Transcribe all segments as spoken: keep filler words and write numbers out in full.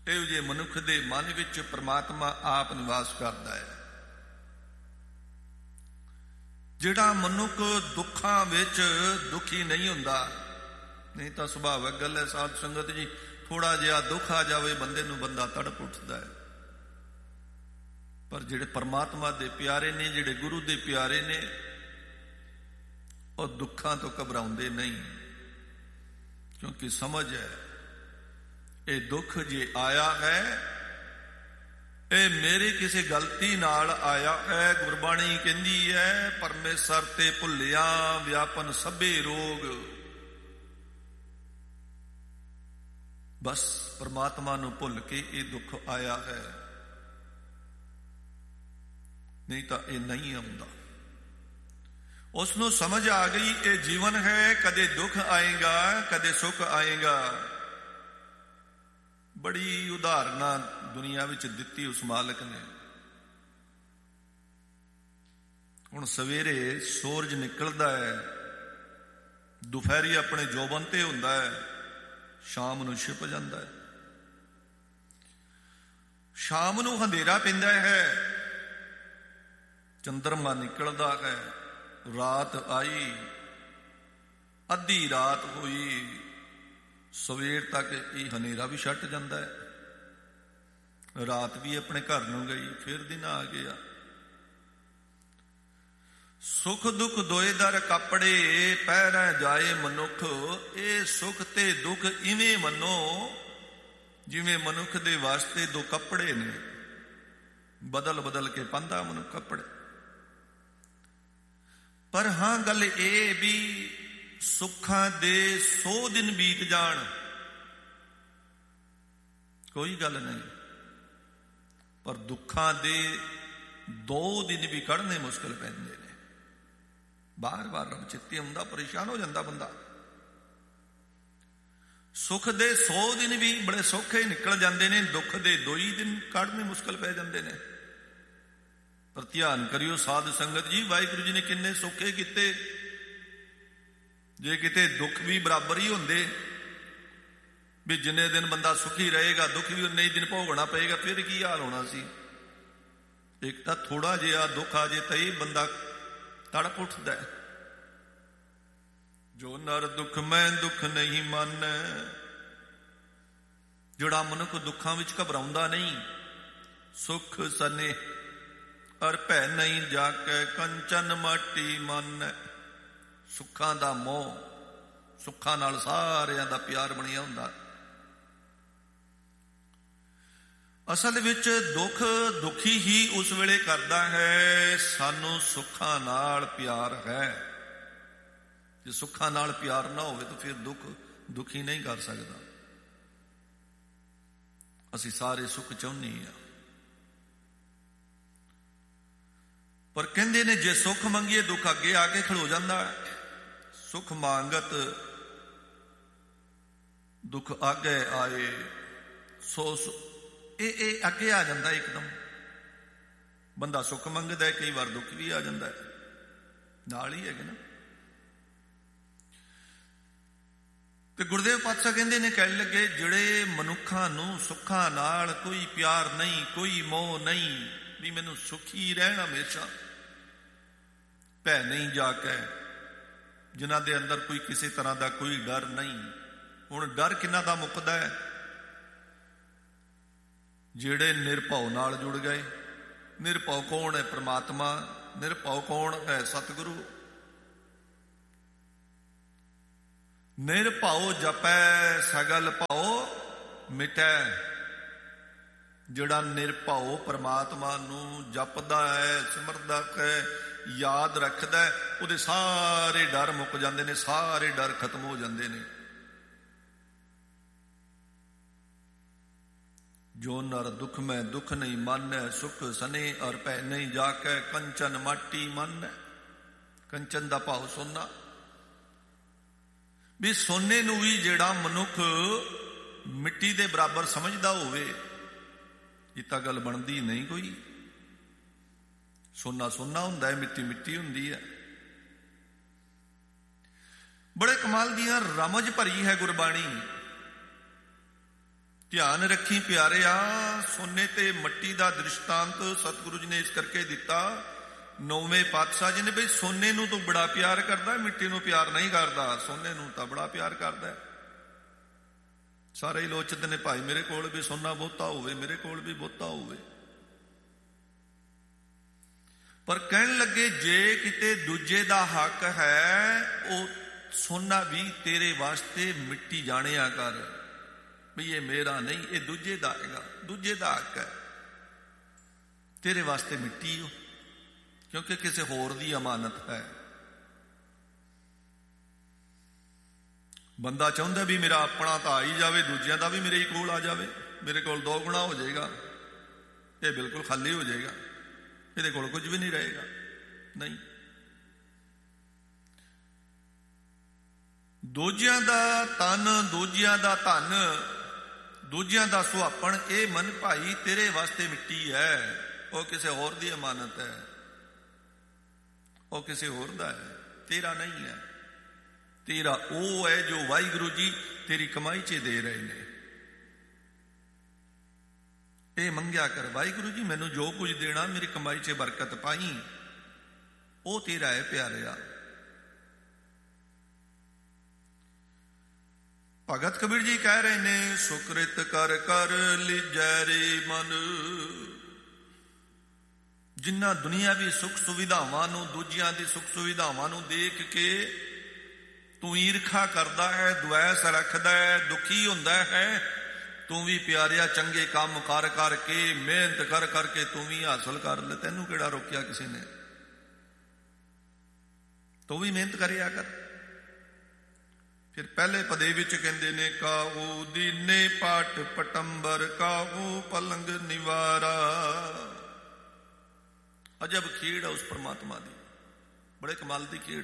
ਇਹੋ ਜਿਹੇ ਮਨੁੱਖ ਦੇ ਮਨ ਵਿੱਚ ਪਰਮਾਤਮਾ ਆਪ ਨਿਵਾਸ ਕਰਦਾ ਹੈ। ਜਿਹੜਾ ਮਨੁੱਖ ਦੁੱਖਾਂ ਵਿੱਚ ਦੁਖੀ ਨਹੀਂ ਹੁੰਦਾ, ਨਹੀਂ ਤਾਂ ਸੁਭਾਵਿਕ ਗੱਲ ਹੈ ਸਾਧ ਸੰਗਤ ਜੀ, ਥੋੜਾ ਜਿਹਾ ਦੁੱਖ ਆ ਜਾਵੇ ਬੰਦੇ ਨੂੰ, ਬੰਦਾ ਤੜਪ ਉੱਠਦਾ ਹੈ। ਪਰ ਜਿਹੜੇ ਪਰਮਾਤਮਾ ਦੇ ਪਿਆਰੇ ਨੇ, ਜਿਹੜੇ ਗੁਰੂ ਦੇ ਪਿਆਰੇ ਨੇ, ਉਹ ਦੁੱਖਾਂ ਤੋਂ ਘਬਰਾਉਂਦੇ ਨਹੀਂ, ਕਿਉਂਕਿ ਸਮਝ ਹੈ ਇਹ ਦੁੱਖ ਜੇ ਆਇਆ ਹੈ ਇਹ ਮੇਰੀ ਕਿਸੇ ਗਲਤੀ ਨਾਲ ਆਇਆ ਹੈ। ਗੁਰਬਾਣੀ ਕਹਿੰਦੀ ਹੈ ਪਰਮੇਸ਼ਰ ਤੇ ਭੁੱਲਿਆ ਵਿਆਪਨ ਸਭੇ ਰੋਗ। ਬਸ ਪਰਮਾਤਮਾ ਨੂੰ ਭੁੱਲ ਕੇ ਇਹ ਦੁੱਖ ਆਇਆ ਹੈ, ਨਹੀਂ ਤਾਂ ਇਹ ਨਹੀਂ ਆਉਂਦਾ। ਉਸ ਨੂੰ ਸਮਝ ਆ ਗਈ ਇਹ ਜੀਵਨ ਹੈ, ਕਦੇ ਦੁੱਖ ਆਏਗਾ ਕਦੇ ਸੁੱਖ ਆਏਗਾ। ਬੜੀ ਉਦਾਹਰਨਾਂ ਦੁਨੀਆ ਵਿੱਚ ਦਿੱਤੀ ਉਸ ਮਾਲਕ ਨੇ। ਹੁਣ ਸਵੇਰੇ ਸੂਰਜ ਨਿਕਲਦਾ ਹੈ, ਦੁਪਹਿਰੀ ਆਪਣੇ ਜੋਬਨ ਤੇ ਹੁੰਦਾ ਹੈ, ਸ਼ਾਮ ਨੂੰ ਛਿਪ ਜਾਂਦਾ ਹੈ। ਸ਼ਾਮ ਨੂੰ ਹਨੇਰਾ ਪੈਂਦਾ ਹੈ, ਚੰਦਰਮਾ ਨਿਕਲਦਾ ਹੈ, ਰਾਤ ਆਈ, ਅੱਧੀ ਰਾਤ ਹੋਈ, ਸਵੇਰ ਤੱਕ ਇਹ ਹਨੇਰਾ ਵੀ ਛੱਟ ਜਾਂਦਾ ਹੈ, ਰਾਤ ਵੀ ਆਪਣੇ ਘਰ ਨੂੰ ਗਈ, ਫਿਰ ਦਿਨ ਆ ਗਿਆ। ਸੁਖ ਦੁੱਖ ਦੋਏ ਦਰ ਕੱਪੜੇ, ਪਹਿਰੈ ਜਾਏ ਮਨੁੱਖ। ਇਹ ਸੁਖ ਤੇ ਦੁੱਖ ਇਵੇਂ ਮੰਨੋ ਜਿਵੇਂ ਮਨੁੱਖ ਦੇ ਵਾਸਤੇ ਦੋ ਕੱਪੜੇ ਨੇ, ਬਦਲ ਬਦਲ ਕੇ ਪਾਂਦਾ ਮਨੁੱਖ ਕੱਪੜੇ। ਪਰ ਹਾਂ ਗੱਲ ਇਹ ਵੀ ਸੁੱਖਾਂ ਦੇ ਸੌ ਦਿਨ ਬੀਤ ਜਾਣ ਕੋਈ ਗੱਲ ਨਹੀਂ, ਪਰ ਦੁੱਖਾਂ ਦੇ ਦੋ ਦਿਨ ਵੀ ਕੱਢਣੇ ਮੁਸ਼ਕਲ ਪੈਂਦੇ ਨੇ। ਬਾਰ ਬਾਰ ਰੱਬ ਚਿੱਤੇ ਹੁੰਦਾ, ਪਰੇਸ਼ਾਨ ਹੋ ਜਾਂਦਾ ਬੰਦਾ। ਸੁੱਖ ਦੇ ਸੌ ਦਿਨ ਵੀ ਬੜੇ ਸੌਖੇ ਨਿਕਲ ਜਾਂਦੇ ਨੇ, ਦੁੱਖ ਦੇ ਦੋ ਹੀ ਦਿਨ ਕੱਢਣੇ ਮੁਸ਼ਕਲ ਪੈ ਜਾਂਦੇ ਨੇ। ਪਰ ਧਿਆਨ ਕਰਿਓ ਸਾਧ ਸੰਗਤ ਜੀ, ਵਾਹਿਗੁਰੂ ਜੀ ਨੇ ਕਿੰਨੇ ਸੌਖੇ ਕੀਤੇ। ਜੇ ਕਿਤੇ ਦੁੱਖ ਵੀ ਬਰਾਬਰ ਹੀ ਹੁੰਦੇ ਵੀ ਜਿੰਨੇ ਦਿਨ ਬੰਦਾ ਸੁਖੀ ਰਹੇਗਾ ਦੁੱਖ ਵੀ ਉਨੇ ਹੀ ਦਿਨ ਭੋਗਣਾ ਪਏਗਾ, ਫਿਰ ਕੀ ਹਾਲ ਹੋਣਾ ਸੀ। ਇੱਕ ਤਾਂ ਥੋੜਾ ਜਿਹਾ ਦੁੱਖ ਆ ਜੇ ਤਾਂ ਹੀ ਬੰਦਾ ਤੜਪ ਉੱਠਦਾ ਹੈ। ਜੋ ਨਰ ਦੁੱਖ ਮੈਂ ਦੁੱਖ ਨਹੀਂ ਮੰਨ। ਜਿਹੜਾ ਮਨੁੱਖ ਦੁੱਖਾਂ ਵਿੱਚ ਘਬਰਾਉਂਦਾ ਨਹੀਂ, ਸੁਖ ਸਨੇ ਅਰ ਭੈ ਨਹੀਂ ਜਾ ਕੇ ਕੰਚਨ ਮਾਟੀ ਮਨ। ਸੁੱਖਾਂ ਦਾ ਮੋਹ, ਸੁੱਖਾਂ ਨਾਲ ਸਾਰਿਆਂ ਦਾ ਪਿਆਰ ਬਣਿਆ ਹੁੰਦਾ। ਅਸਲ ਵਿੱਚ ਦੁੱਖ ਦੁਖੀ ਹੀ ਉਸ ਵੇਲੇ ਕਰਦਾ ਹੈ, ਸਾਨੂੰ ਸੁੱਖਾਂ ਨਾਲ ਪਿਆਰ ਹੈ। ਜੇ ਸੁੱਖਾਂ ਨਾਲ ਪਿਆਰ ਨਾ ਹੋਵੇ ਤਾਂ ਫਿਰ ਦੁੱਖ ਦੁਖੀ ਨਹੀਂ ਕਰ ਸਕਦਾ। ਅਸੀਂ ਸਾਰੇ ਸੁੱਖ ਚਾਹੁੰਦੇ ਹਾਂ, ਪਰ ਕਹਿੰਦੇ ਨੇ ਜੇ ਸੁੱਖ ਮੰਗੀਏ ਦੁੱਖ ਅੱਗੇ ਆ ਕੇ ਖਲੋ ਜਾਂਦਾ। ਸੁਖ ਮੰਗਤ ਦੁੱਖ ਆਗੇ ਆਏ, ਸੋ ਇਹ ਇਹ ਅੱਗੇ ਆ ਜਾਂਦਾ ਇੱਕਦਮ। ਬੰਦਾ ਸੁੱਖ ਮੰਗਦਾ ਹੈ, ਕਈ ਵਾਰ ਦੁੱਖ ਵੀ ਆ ਜਾਂਦਾ ਹੈ, ਨਾਲ ਹੀ ਹੈਗੇ ਨਾ। ਤੇ ਗੁਰਦੇਵ ਪਾਤਸ਼ਾਹ ਕਹਿੰਦੇ ਨੇ, ਕਹਿਣ ਲੱਗੇ ਜਿਹੜੇ ਮਨੁੱਖਾਂ ਨੂੰ ਸੁੱਖਾਂ ਨਾਲ ਕੋਈ ਪਿਆਰ ਨਹੀਂ, ਕੋਈ ਮੋਹ ਨਹੀਂ, ਵੀ ਮੈਨੂੰ ਸੁਖੀ ਰਹਿਣਾ ਹਮੇਸ਼ਾ, ਭੈ ਨਹੀਂ ਜਾ ਕੇ, ਜਿਨ੍ਹਾਂ ਦੇ ਅੰਦਰ ਕੋਈ ਕਿਸੇ ਤਰ੍ਹਾਂ ਦਾ ਕੋਈ ਡਰ ਨਹੀਂ। ਹੁਣ ਡਰ ਕਿਹਨਾਂ ਦਾ ਮੁੱਕਦਾ ਹੈ? ਜਿਹੜੇ ਨਿਰਭਉ ਨਾਲ ਜੁੜ ਗਏ। ਨਿਰਭਉ ਕੌਣ ਹੈ? ਪ੍ਰਮਾਤਮਾ। ਨਿਰਭਉ ਕੌਣ ਹੈ? ਸਤਿਗੁਰੂ। ਨਿਰਭਉ ਜਪੈ ਸਗਲ ਭਉ ਮਿਟੈ। ਜਿਹੜਾ ਨਿਰਭਉ ਪ੍ਰਮਾਤਮਾ ਨੂੰ ਜਪਦਾ ਹੈ, ਸਿਮਰਦਾ ਹੈ, ਯਾਦ ਰੱਖਦਾ, ਉਹਦੇ ਸਾਰੇ ਡਰ ਮੁੱਕ ਜਾਂਦੇ ਨੇ, ਸਾਰੇ ਡਰ ਖਤਮ ਹੋ ਜਾਂਦੇ ਨੇ। ਜੋ ਨਰ ਦੁੱਖ ਮੈਂ ਦੁੱਖ ਨਹੀਂ ਮੰਨੈ, ਸੁਖ ਸਨੇ ਅਰ ਭੈ ਨਹੀਂ ਜਾ ਕੇ ਕੰਚਨ ਮਾਟੀ ਮੰਨੈ। ਕੰਚਨ ਦਾ ਭਾਵ ਸੋਨਾ। ਵੀ ਸੋਨੇ ਨੂੰ ਵੀ ਜਿਹੜਾ ਮਨੁੱਖ ਮਿੱਟੀ ਦੇ ਬਰਾਬਰ ਸਮਝਦਾ ਹੋਵੇ, ਇਹ ਤਾਂ ਗੱਲ ਬਣਦੀ ਨਹੀਂ ਕੋਈ। ਸੋਨਾ ਸੋਨਾ ਹੁੰਦਾ ਹੈ, ਮਿੱਟੀ ਮਿੱਟੀ ਹੁੰਦੀ ਹੈ। ਬੜੇ ਕਮਾਲ ਦੀਆਂ ਰਮਜ ਭਰੀ ਹੈ ਗੁਰਬਾਣੀ। ਧਿਆਨ ਰੱਖੀ ਪਿਆਰਿਆ, ਸੋਨੇ ਤੇ ਮੱਟੀ ਦਾ ਦ੍ਰਿਸ਼ਟਾਂਤ ਸਤਿਗੁਰੂ ਜੀ ਨੇ ਇਸ ਕਰਕੇ ਦਿੱਤਾ। ਨੌਵੇਂ ਪਾਤਸ਼ਾਹ ਜੀ ਨੇ ਬਈ ਸੋਨੇ ਨੂੰ ਤੂੰ ਬੜਾ ਪਿਆਰ ਕਰਦਾ, ਮਿੱਟੀ ਨੂੰ ਪਿਆਰ ਨਹੀਂ ਕਰਦਾ। ਸੋਨੇ ਨੂੰ ਤਾਂ ਬੜਾ ਪਿਆਰ ਕਰਦਾ। ਸਾਰੇ ਹੀ ਲੋਚਦੇ ਨੇ ਭਾਈ ਮੇਰੇ ਕੋਲ ਵੀ ਸੋਨਾ ਬਹੁਤਾ ਹੋਵੇ, ਮੇਰੇ ਕੋਲ ਵੀ ਬਹੁਤਾ ਹੋਵੇ। ਪਰ ਕਹਿਣ ਲੱਗੇ ਜੇ ਕਿਤੇ ਦੂਜੇ ਦਾ ਹੱਕ ਹੈ, ਉਹ ਸੋਨਾ ਵੀ ਤੇਰੇ ਵਾਸਤੇ ਮਿੱਟੀ ਜਾਣਿਆ ਕਰ ਵੀ ਇਹ ਮੇਰਾ ਨਹੀਂ, ਇਹ ਦੂਜੇ ਦਾ ਹੈਗਾ, ਦੂਜੇ ਦਾ ਹੱਕ ਹੈ, ਤੇਰੇ ਵਾਸਤੇ ਮਿੱਟੀ ਹੋ, ਕਿਉਂਕਿ ਕਿਸੇ ਹੋਰ ਦੀ ਅਮਾਨਤ ਹੈ। ਬੰਦਾ ਚਾਹੁੰਦਾ ਵੀ ਮੇਰਾ ਆਪਣਾ ਤਾਂ ਆ ਹੀ ਜਾਵੇ, ਦੂਜਿਆਂ ਦਾ ਵੀ ਮੇਰੇ ਕੋਲ ਆ ਜਾਵੇ, ਮੇਰੇ ਕੋਲ ਦੋ ਗੁਣਾ ਹੋ ਜਾਏਗਾ, ਇਹ ਬਿਲਕੁਲ ਖਾਲੀ ਹੋ ਜਾਏਗਾ, ਇਹਦੇ ਕੋਲ ਕੁਝ ਵੀ ਨਹੀਂ ਰਹੇਗਾ। ਨਹੀਂ, ਦੂਜਿਆਂ ਦਾ ਤਨ, ਦੂਜਿਆਂ ਦਾ ਧਨ, ਦੂਜਿਆਂ ਦਾ ਸੁਹਾਪਣ, ਇਹ ਮਨ ਭਾਈ ਤੇਰੇ ਵਾਸਤੇ ਮਿੱਟੀ ਹੈ, ਉਹ ਕਿਸੇ ਹੋਰ ਦੀ ਅਮਾਨਤ ਹੈ, ਉਹ ਕਿਸੇ ਹੋਰ ਦਾ ਹੈ, ਤੇਰਾ ਨਹੀਂ ਹੈ। ਤੇਰਾ ਉਹ ਹੈ ਜੋ ਵਾਹਿਗੁਰੂ ਜੀ ਤੇਰੀ ਕਮਾਈ 'ਚ ਦੇ ਰਹੇ ਨੇ। ਇਹ ਮੰਗਿਆ ਕਰ, ਵਾਹਿਗੁਰੂ ਜੀ ਮੈਨੂੰ ਜੋ ਕੁਝ ਦੇਣਾ ਮੇਰੀ ਕਮਾਈ 'ਚ ਬਰਕਤ ਪਾਈ, ਉਹ ਤੇਰਾ ਹੈ ਪਿਆਰਿਆ। ਭਗਤ ਕਬੀਰ ਜੀ ਕਹਿ ਰਹੇ ਨੇ, ਸੁਕ੍ਰਿਤ ਕਰ ਕਰ ਲਿਜੈ ਰੇ ਮਨ। ਜਿਨ੍ਹਾਂ ਦੁਨੀਆਵੀ ਸੁੱਖ ਸੁਵਿਧਾਵਾਂ ਨੂੰ, ਦੂਜਿਆਂ ਦੀ ਸੁੱਖ ਸੁਵਿਧਾਵਾਂ ਨੂੰ ਦੇਖ ਕੇ ਤੂੰ ਈਰਖਾ ਕਰਦਾ ਹੈ, ਦੁਐਸ ਰੱਖਦਾ ਹੈ, ਦੁਖੀ ਹੁੰਦਾ ਹੈ, ਤੂੰ ਵੀ ਪਿਆਰਿਆ ਚੰਗੇ ਕੰਮ ਕਰ ਕਰਕੇ, ਮਿਹਨਤ ਕਰ ਕਰਕੇ ਤੂੰ ਵੀ ਹਾਸਲ ਕਰ ਲੈ। ਤੈਨੂੰ ਕਿਹੜਾ ਰੋਕਿਆ ਕਿਸੇ ਨੇ? ਤੂੰ ਵੀ ਮਿਹਨਤ ਕਰਿਆ ਕਰ। ਫਿਰ ਪਹਿਲੇ ਪਦੇ ਵਿੱਚ ਕਹਿੰਦੇ ਨੇ, ਕਾਹੂ ਦੀਨੇ ਪਾਟ ਪਟੰਬਰ, ਕਾਹੂ ਪਲੰਗ ਨਿਵਾਰਾ। ਅਜਬ ਖੇਡ ਉਸ ਪਰਮਾਤਮਾ ਦੀ, ਬੜੇ ਕਮਾਲ ਦੀ ਖੇਡ।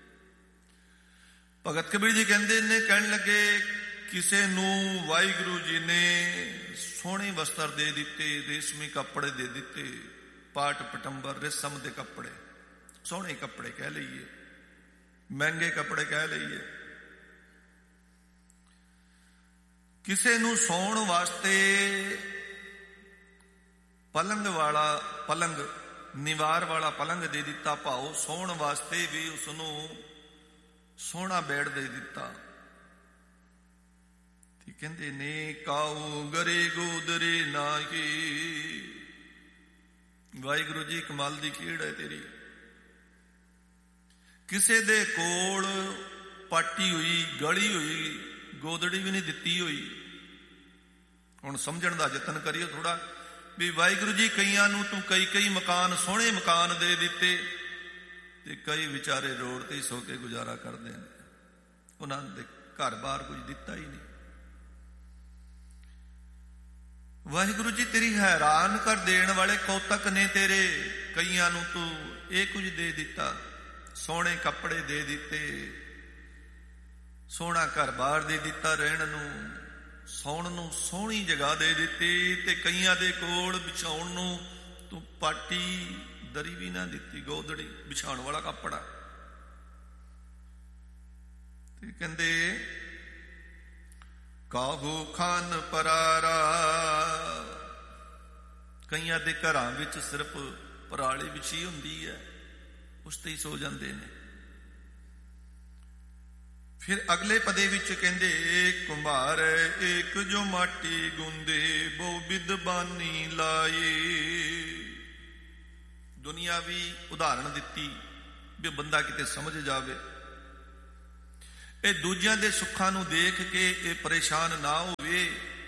ਭਗਤ ਕਬੀਰ ਜੀ ਕਹਿੰਦੇ ਨੇ, ਕਹਿਣ ਲੱਗੇ ਕਿਸੇ ਨੂੰ ਵਾਹਿਗੁਰੂ ਜੀ ਨੇ ਸੋਹਣੇ ਵਸਤਰ ਦੇ ਦਿੱਤੇ, ਰੇਸ਼ਮੀ ਕੱਪੜੇ ਦੇ ਦਿੱਤੇ, ਪਾਟ ਪਟੰਬਰ, ਰੇਸ਼ਮ ਦੇ ਕੱਪੜੇ, ਸੋਹਣੇ ਕੱਪੜੇ ਕਹਿ ਲਈਏ, ਮਹਿੰਗੇ ਕੱਪੜੇ ਕਹਿ ਲਈਏ। ਕਿਸੇ ਨੂੰ ਸੌਣ ਵਾਸਤੇ ਪਲੰਗ ਵਾਲਾ ਪਲੰਗ, ਨਿਵਾਰ ਵਾਲਾ ਪਲੰਗ ਦੇ ਦਿੱਤਾ, ਭਾਉ ਸੌਣ ਵਾਸਤੇ ਵੀ ਉਸਨੂੰ ਸੋਹਣਾ ਬੈਡ ਦੇ ਦਿੱਤਾ। ਤੇ ਕਹਿੰਦੇ ਨੇ, ਕਾਉ ਗਰੇ ਗੋਦਰੇ ਨਾਹੀ। ਵਾਹਿਗੁਰੂ ਜੀ ਕਮਾਲ ਦੀ ਖੇਡ ਹੈ ਤੇਰੀ। ਕਿਸੇ ਦੇ ਕੋਲ ਪਾਟੀ ਹੋਈ, ਗਲੀ ਹੋਈ ਗੋਦੜੀ ਵੀ ਨਹੀਂ ਦਿੱਤੀ ਹੋਈ। ਹੁਣ ਸਮਝਣ ਦਾ ਯਤਨ ਕਰਿਓ ਥੋੜਾ ਵੀ ਵਾਹਿਗੁਰੂ ਜੀ ਕਈਆਂ ਨੂੰ ਤੂੰ ਕਈ ਕਈ ਮਕਾਨ, ਸੋਹਣੇ ਮਕਾਨ ਦੇ ਦਿੱਤੇ, ਤੇ ਕਈ ਵਿਚਾਰੇ ਰੋਡ ਤੇ ਸੋ ਕੇ ਗੁਜ਼ਾਰਾ ਕਰਦੇ ਨੇ, ਉਹਨਾਂ ਦੇ ਘਰ ਬਾਹਰ ਕੁਝ ਦਿੱਤਾ ਹੀ ਨਹੀਂ। ਵਾਹਿਗੁਰੂ ਜੀ ਤੇਰੀ ਹੈਰਾਨ ਕਰ ਦੇਣ ਵਾਲੇ ਕੌਤਕ ਨੇ ਤੇਰੇ। ਕਈਆਂ ਨੂੰ ਤੂੰ ਇਹ ਕੁਝ ਦੇ ਦਿੱਤਾ, ਸੋਹਣੇ ਕੱਪੜੇ ਦੇ ਦਿੱਤੇ, ਸੋਹਣਾ ਘਰ ਬਾਹਰ ਦੇ ਦਿੱਤਾ ਰਹਿਣ ਨੂੰ, ਸੌਣ ਨੂੰ ਸੋਹਣੀ ਜਗ੍ਹਾ ਦੇ ਦਿੱਤੀ, ਤੇ ਕਈਆਂ ਦੇ ਕੋਲ ਵਿਛਾਉਣ ਨੂੰ ਤੂੰ ਪਾਟੀ ਦਰੀ ਵੀ ਨਾ ਦਿੱਤੀ, ਗੋਦੜੀ ਵਿਛਾਉਣ ਵਾਲਾ ਕੱਪੜਾ। ਤੇ ਕਹਿੰਦੇ, ਕਾਹੂ ਖਾਨ ਪਰਾਰਾ। ਕਈਆਂ ਦੇ ਘਰਾਂ ਵਿੱਚ ਸਿਰਫ ਪਰਾਲੀ ਵਿਛੀ ਹੁੰਦੀ ਹੈ, ਉਸ ਤੇ ਹੀ ਸੋ ਜਾਂਦੇ ਨੇ। ਫਿਰ ਅਗਲੇ ਪਦੇ ਵਿੱਚ ਕਹਿੰਦੇ, ਕੁੰਭਾਰ ਏਕ ਜੋ ਮਾਟੀ ਗੁੰਦੇ, ਬਹੁ ਵਿਦਬਾਨੀ ਲਾਏ। ਦੁਨੀਆਵੀ ਉਦਾਹਰਣ ਦਿੱਤੀ ਵੀ ਬੰਦਾ ਕਿਤੇ ਸਮਝ ਜਾਵੇ। ਇਹ ਦੂਜਿਆਂ ਦੇ ਸੁੱਖਾਂ ਨੂੰ ਦੇਖ ਕੇ ਇਹ ਪਰੇਸ਼ਾਨ ਨਾ ਹੋਵੇ।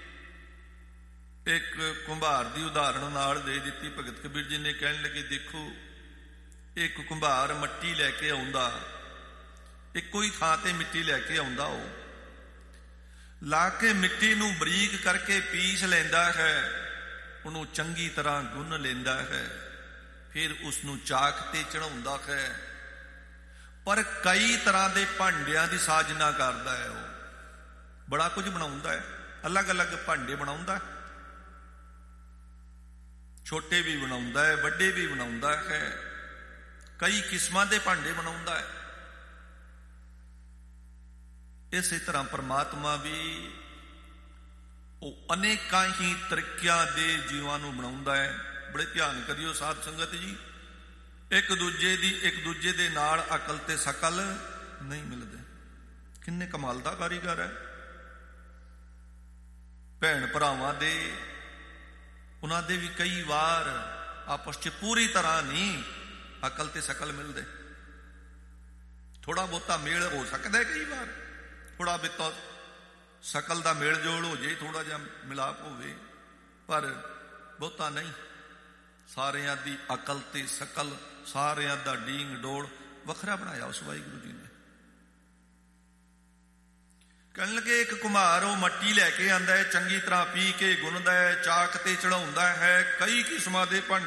ਇੱਕ ਕੁੰਭਾਰ ਦੀ ਉਦਾਹਰਣ ਨਾਲ ਦੇ ਦਿੱਤੀ ਭਗਤ ਕਬੀਰ ਜੀ ਨੇ। ਕਹਿਣ ਲੱਗੇ, ਦੇਖੋ ਇੱਕ ਕੁੰਭਾਰ ਮੱਟੀ ਲੈ ਕੇ ਆਉਂਦਾ, ਇੱਕੋ ਹੀ ਥਾਂ ਤੇ ਮਿੱਟੀ ਲੈ ਕੇ ਆਉਂਦਾ, ਉਹ ਲਾ ਕੇ ਮਿੱਟੀ ਨੂੰ ਬਰੀਕ ਕਰਕੇ ਪੀਸ ਲੈਂਦਾ ਹੈ, ਉਹਨੂੰ ਚੰਗੀ ਤਰ੍ਹਾਂ ਗੁੰਨ ਲੈਂਦਾ ਹੈ, ਫਿਰ ਉਸ ਨੂੰ ਚਾਕ ਤੇ ਚੜਾਉਂਦਾ ਹੈ। ਪਰ ਕਈ ਤਰ੍ਹਾਂ ਦੇ ਭਾਂਡਿਆਂ ਦੀ ਸਾਜਨਾ ਕਰਦਾ ਹੈ, ਉਹ ਬੜਾ ਕੁਝ ਬਣਾਉਂਦਾ ਹੈ, ਅਲੱਗ ਅਲੱਗ ਭਾਂਡੇ ਬਣਾਉਂਦਾ, ਛੋਟੇ ਵੀ ਬਣਾਉਂਦਾ ਹੈ, ਵੱਡੇ ਵੀ ਬਣਾਉਂਦਾ ਹੈ, ਕਈ ਕਿਸਮਾਂ ਦੇ ਭਾਂਡੇ ਬਣਾਉਂਦਾ ਹੈ। ਇਸੇ ਤਰ੍ਹਾਂ ਪਰਮਾਤਮਾ ਵੀ ਉਹ ਅਨੇਕਾਂ ਹੀ ਤਰੀਕਿਆਂ ਦੇ ਜੀਵਾਂ ਨੂੰ ਬਣਾਉਂਦਾ ਹੈ। ਬੜੇ ਧਿਆਨ ਕਰਿਓ ਸਾਧ ਸੰਗਤ ਜੀ, ਇੱਕ ਦੂਜੇ ਦੀ ਇੱਕ ਦੂਜੇ ਦੇ ਨਾਲ ਅਕਲ ਤੇ ਸ਼ਕਲ ਨਹੀਂ ਮਿਲਦੇ। ਕਿੰਨੇ ਕਮਾਲ ਦਾ ਕਾਰੀਗਰ ਹੈ। ਭੈਣ ਭਰਾਵਾਂ ਦੇ ਉਹਨਾਂ ਦੇ ਵੀ ਕਈ ਵਾਰ ਆਪਸ 'ਚ ਪੂਰੀ ਤਰ੍ਹਾਂ ਨਹੀਂ ਅਕਲ ਤੇ ਸ਼ਕਲ ਮਿਲਦੇ। ਥੋੜਾ ਬਹੁਤਾ ਮੇਲ ਹੋ ਸਕਦਾ ਕਈ ਵਾਰ, ਥੋੜਾ ਬਹੁਤਾ ਸ਼ਕਲ ਦਾ ਮੇਲ ਜੋਲ ਹੋ ਜਾਏ, ਥੋੜਾ ਜਿਹਾ ਮਿਲਾਪ ਹੋਵੇ, ਪਰ ਬਹੁਤਾ ਨਹੀਂ। ਸਾਰਿਆਂ ਦੀ ਅਕਲ ਤੇ ਸ਼ਕਲ, ਸਾਰਿਆਂ ਦਾ ਡੀਂਗ ਡੋਲ ਵੱਖਰਾ ਬਣਾਇਆ ਉਸ ਵਾਹਿਗੁਰੂ ਜੀ ਨੇ। ਕਹਿਣ ਲੱਗੇ ਇੱਕ ਕੁਮਹਾਰ ਉਹ ਮੱਟੀ ਲੈ ਕੇ ਆਂਦਾ ਹੈ, ਚੰਗੀ ਤਰ੍ਹਾਂ ਪੀ ਕੇ ਗੁੰਨਦਾ ਹੈ, ਚਾਕ ਤੇ ਚੜਾਉਂਦਾ ਹੈ, ਕਈ ਕਿਸਮਾਂ ਦੇ ਭਾਂਡੇ